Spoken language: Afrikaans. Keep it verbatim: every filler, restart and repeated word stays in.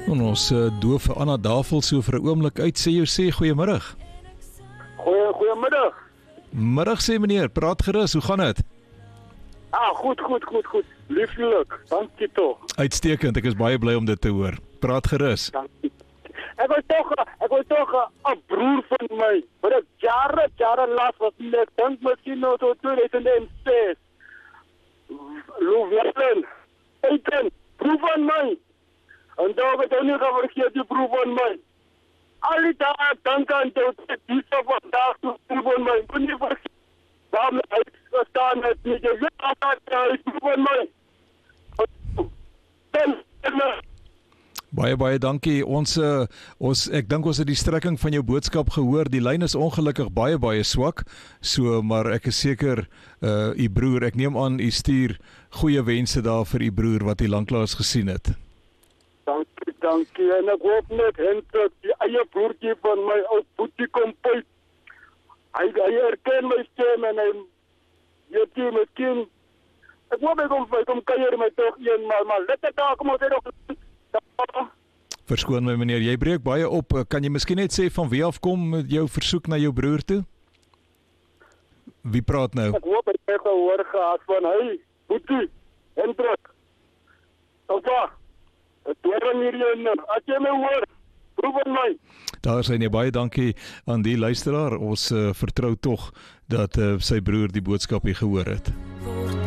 En ons uh, doof vir Anna Davel so vir 'n oomblik uit. Sê jou sê goeiemiddag. Goeie goeiemiddag. Middag sê meneer, praat gerus, hoe gaan dit? Ah, goed, goed, goed, goed. Lieflik. Dankie tog. Uitstekend, ek is baie bly om dit te hoor. Praat gerus. Dankie. Ek was tog, ek was tog 'n broer van my. Wat ek jare, jare laat was nie, ek dink miskien nou tot tweeduisend ses. Louwelen. Eten, broer van my. En daar het ek nie gevergeet die broer van my. Al die dae dank aan jou, die so vandag toe broer van my. Kon nie vergeet. Daarom uitgestaan het nie, jy weet altijd, hy is broer van my. Dan, Baie baie dankie. Ons uh, ons ek dink ons het die strekking van jou boodskap gehoor. Die lyn is ongelukkig baie baie swak. So maar ek is seker uh u broer, ek neem aan u stuur goeie wense daar vir u broer wat u lanklaas gesien het. Dankie, dankie. En ek hoop net Hendrik, die eie broertjie van my ou boetie kom pyp. Hy hy herken my stem en hy weet jy miskien ek hoop ek kom kom kuier my tog eenmaal, maar let ek daar kom ons het nog Verskoon my meneer, jy breek baie op. Kan jy miskien net sê van wie af kom met jou versoek na jou broer toe? Wie praat nou? Ek hoop ek het gehoor gehad van hy, boetie, Hendrik. Opa, het hoor hierin, as jy my hoor, proef van my. Daar sê nie, baie dankie aan die luisteraar. Ons uh, vertrou tog dat uh, sy broer die boodskap hier gehoor het.